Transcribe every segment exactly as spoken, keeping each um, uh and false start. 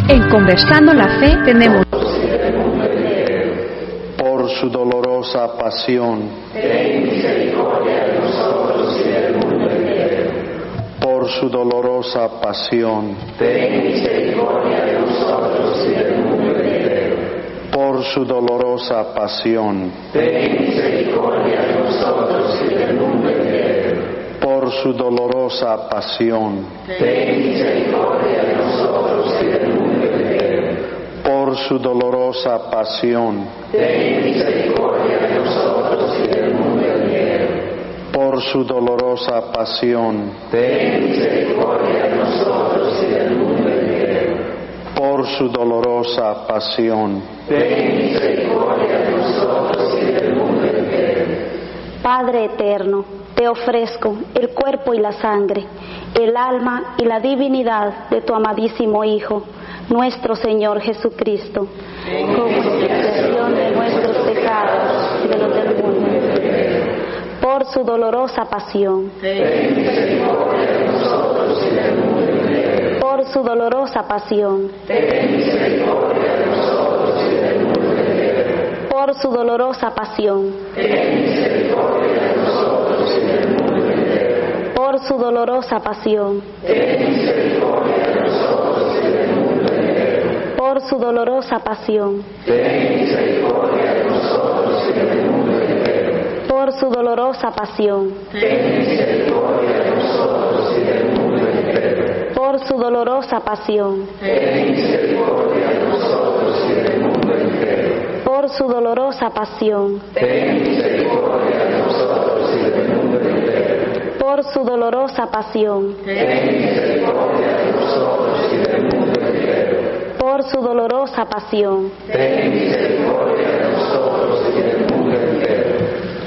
En Conversando la Fe tenemos por su dolorosa pasión. Ten misericordia de nosotros y del mundo entero. Por su dolorosa pasión. Ten misericordia de nosotros y del mundo entero. Por su dolorosa pasión. Ten misericordia de nosotros y del mundo entero. Por su dolorosa pasión. Ten misericordia de nosotros y del mundo entero. Por su dolorosa pasión. Ten misericordia de nosotros y del mundo entero. Por su dolorosa pasión. Ten misericordia de nosotros y del mundo entero. Por su dolorosa pasión. Ten misericordia de nosotros y del mundo entero. Padre eterno, te ofrezco el cuerpo y la sangre, el alma y la divinidad de tu amadísimo Hijo, nuestro Señor Jesucristo, como expiación de nuestros pecados y de los del mundo entero, por su dolorosa pasión. Ten misericordia de nosotros y del mundo entero. Por su dolorosa pasión. Ten misericordia de nosotros y del mundo entero. Por su dolorosa pasión. Ten misericordia de nosotros y del mundo entero. Por su dolorosa pasión. Ten misericordia de nosotros y del mundo entero. Por su dolorosa pasión. Ten misericordia de nosotros y del mundo entero. Por su dolorosa pasión. Ten misericordia de nosotros y del mundo entero. Por su dolorosa pasión. Ten misericordia de nosotros y del mundo entero. Por su dolorosa pasión. Ten misericordia de nosotros y del mundo entero. Por su dolorosa pasión. Ten misericordia de nosotros y del mundo entero. Por su dolorosa pasión. Ten misericordia de nosotros y del mundo entero.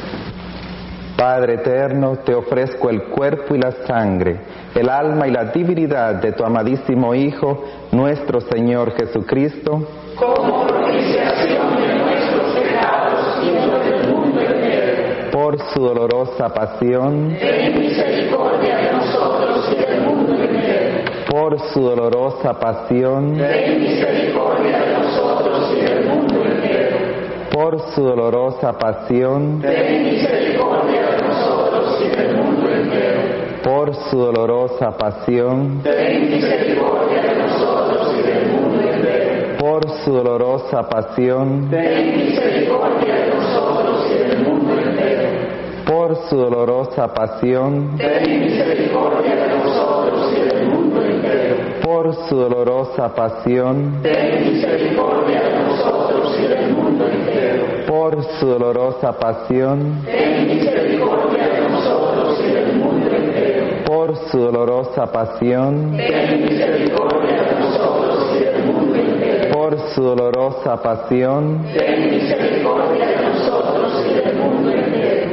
Padre eterno, te ofrezco el cuerpo y la sangre, el alma y la divinidad de tu amadísimo Hijo, nuestro Señor Jesucristo, como propiciación de nuestros pecados y de los del mundo entero. por su dolorosa pasión. Ten misericordia de nosotros y del mundo entero. Por su dolorosa pasión. Ten misericordia de nosotros y del mundo entero. Por su dolorosa pasión. Ten misericordia de nosotros y del mundo entero. Por su dolorosa pasión. Ten misericordia de nosotros y del mundo entero. Por su dolorosa pasión. Ten misericordia de nosotros y del mundo entero. Por su dolorosa pasión. Ten misericordia de nosotros y del mundo entero. Por su dolorosa pasión. Ten misericordia de nosotros y del mundo entero. Por su dolorosa pasión. Ten misericordia de nosotros y del mundo entero. Por su dolorosa pasión. Ten misericordia de nosotros y del mundo entero. Por su dolorosa pasión. Ten misericordia de nosotros y del mundo entero.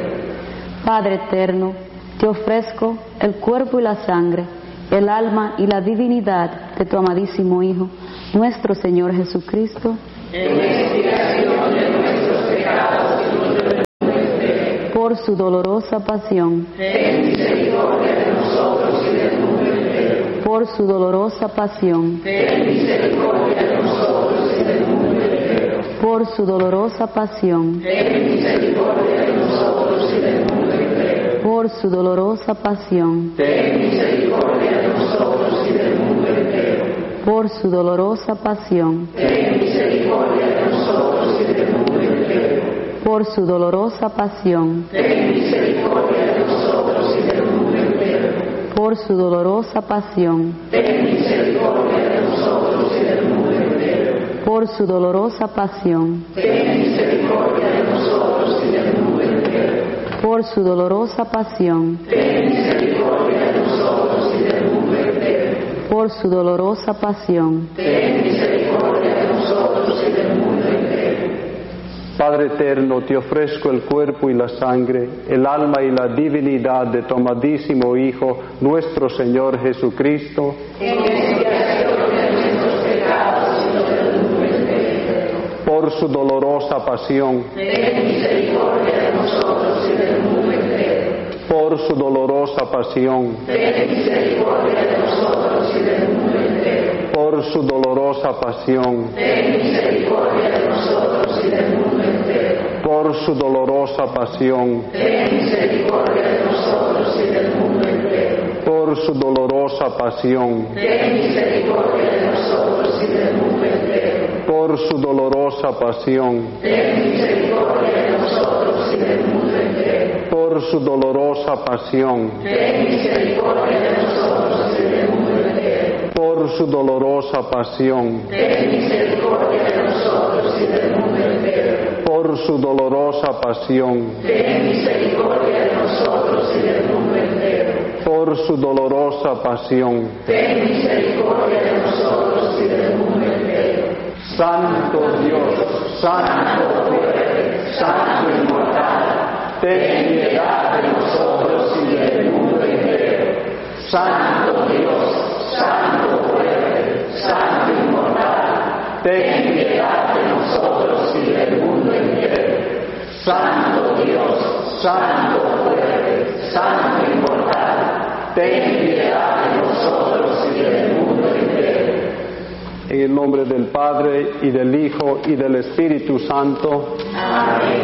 Padre eterno, te ofrezco el cuerpo y la sangre, el alma y la divinidad de tu amadísimo Hijo, nuestro Señor Jesucristo, En expiación de nuestros pecados y los del mundo entero. por su dolorosa pasión. Ten misericordia de nosotros y del mundo entero. Por su dolorosa pasión. Ten misericordia de nosotros y del mundo entero. Por su dolorosa pasión. Ten misericordia de nosotros y del mundo entero. Por su dolorosa pasión. Ten misericordia de nosotros y del mundo entero. Por su dolorosa pasión. Ten misericordia de nosotros y del mundo entero. Por su dolorosa pasión. Ten misericordia de nosotros y del mundo entero. Por su dolorosa pasión. Ten misericordia de nosotros y del mundo entero. Por su dolorosa pasión. Ten misericordia de nosotros y del mundo entero. Por su dolorosa pasión. Ten misericordia de nosotros y del mundo entero. Por su dolorosa pasión. Ten misericordia de nosotros y del mundo entero. Padre eterno, te ofrezco el cuerpo y la sangre, el alma y la divinidad de tu amadísimo Hijo, nuestro Señor Jesucristo, En expiación de nuestros pecados y los del mundo entero. por su dolorosa pasión. Ten misericordia de nosotros y del mundo entero. Por su dolorosa pasión. Ten misericordia de nosotros y del mundo entero. Por por su dolorosa pasión, ten misericordia de nosotros y del mundo entero. por su dolorosa pasión, Ten misericordia de nosotros y del mundo entero. por su dolorosa pasión, Ten misericordia de nosotros y del mundo entero. por su dolorosa pasión, Ten misericordia de nosotros y del mundo entero. por su dolorosa pasión, Ten misericordia de nosotros y del mundo entero. por su dolorosa pasión, Ten misericordia de nosotros y del mundo entero. por su dolorosa pasión, Ten misericordia de nosotros y del mundo entero. por su dolorosa pasión. Ten misericordia de nosotros y del mundo entero. Santo Dios, Santo fuerte, Santo inmortal, ten piedad de nosotros y del mundo entero. Santo Dios, Santo fuerte, Santo inmortal, ten piedad de nosotros y del mundo entero. Santo Dios, Santo fuerte, Santo inmortal, ten piedad de nosotros y del mundo entero. En el nombre del Padre, y del Hijo, y del Espíritu Santo. Amén.